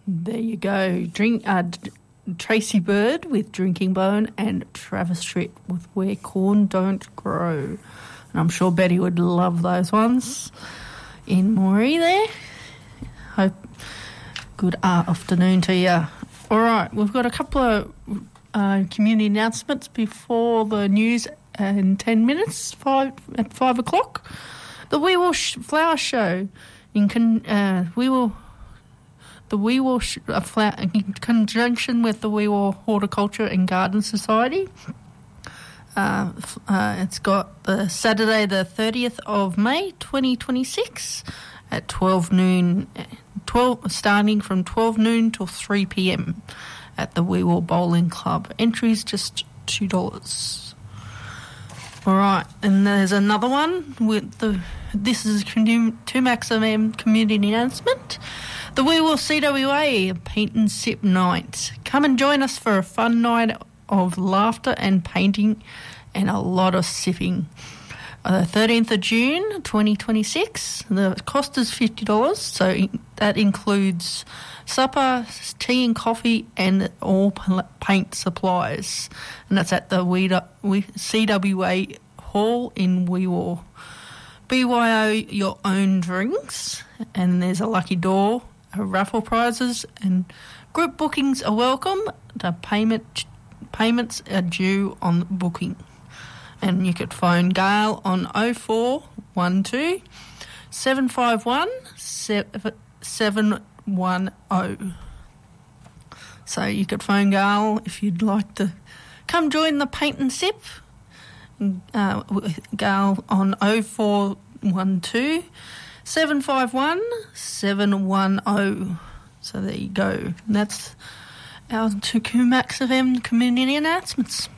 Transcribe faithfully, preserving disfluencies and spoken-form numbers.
There you go. Drink uh, D- Tracy Bird with Drinking Bone and Travis Tritt with Where Corn Don't Grow. And I'm sure Betty would love those ones in Moree there. Hope good uh, afternoon to you. All right, we've got a couple of uh, community announcements before the news in ten minutes, five at five o'clock. The Wee Waa Sh- Flower Show in con- uh, we will the Wee Waa Sh- uh, Flower in conjunction with the Wee Waa Horticulture and Garden Society. Uh, uh, it's got the Saturday the thirtieth of May twenty twenty-six at twelve noon, twelve starting from twelve noon till three p.m. at the Wee Waa Bowling Club. Entries just two dollars. All right, and there's another one with the. This is two Max M M community announcement. The Wee Waa C W A Paint and Sip Night. Come and join us for a fun night of laughter and painting, and a lot of sipping. Uh, the thirteenth of June, twenty twenty-six. The cost is fifty dollars, so that includes supper, tea and coffee, and all paint supplies. And that's at the C W A Hall in Wee Waa. B Y O your own drinks, and there's a lucky draw, raffle prizes, and group bookings are welcome. The payment payments are due on booking. And you could phone Gail on oh four one two, seven five one, seven one oh. So you could phone Gail if you'd like to come join the Paint and Sip. Uh, Gail on oh four one two, seven five one, seven one oh. So there you go. And that's our Tuku Max F M community announcements.